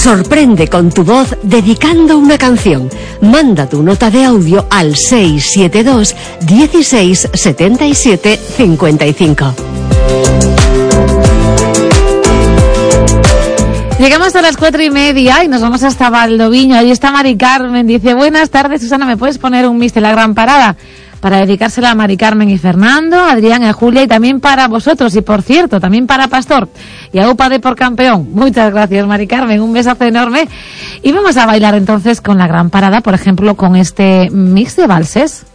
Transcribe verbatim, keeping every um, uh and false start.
Sorprende con tu voz dedicando una canción. Manda tu nota de audio al seis siete dos, dieciséis, setenta y siete, cincuenta y cinco. Llegamos a las cuatro y media y nos vamos hasta Valdoviño. Ahí está Mari Carmen. Dice, buenas tardes, Susana, ¿me puedes poner un Mix de la Gran Parada? Para dedicársela a Mari Carmen y Fernando, a Adrián y a Julia, y también para vosotros, y por cierto, también para Pastor y a Upa de por campeón. Muchas gracias, Mari Carmen, un besazo enorme. Y vamos a bailar entonces con la Gran Parada, por ejemplo, con este mix de valses.